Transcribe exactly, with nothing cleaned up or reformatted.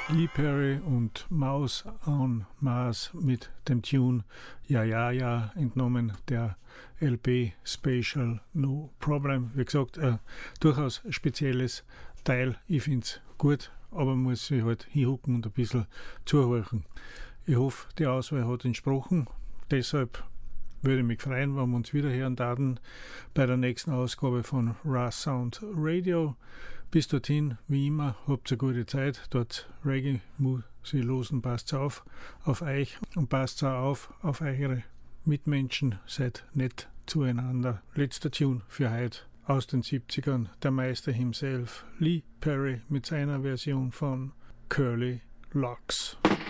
Lee Perry und Maus on Mars mit dem Tune Ja Ja Ja, entnommen der L P Spatial No Problem. Wie gesagt, ein durchaus spezielles Teil. Ich finde es gut, aber man muss sich halt hinhucken und ein bisschen zuhören. Ich hoffe, die Auswahl hat entsprochen. Deshalb würde ich mich freuen, wenn wir uns wieder hören würden bei der nächsten Ausgabe von Raw Sound Radio. Bis dorthin, wie immer, habt eine gute Zeit. Dort Reggae-Musik losen, passt auf auf euch und passt auch auf auf eure Mitmenschen. Seid nett zueinander. Letzter Tune für heute aus den siebzigern, der Meister himself, Lee Perry mit seiner Version von Curly Locks.